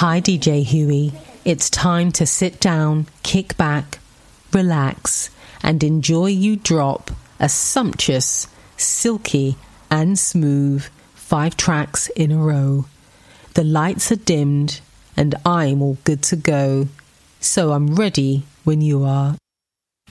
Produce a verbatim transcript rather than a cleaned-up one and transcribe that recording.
Hi D J Huey, it's time to sit down, kick back, relax, and enjoy you drop a sumptuous, silky and smooth five tracks in a row. The lights are dimmed and I'm all good to go, so I'm ready when you are.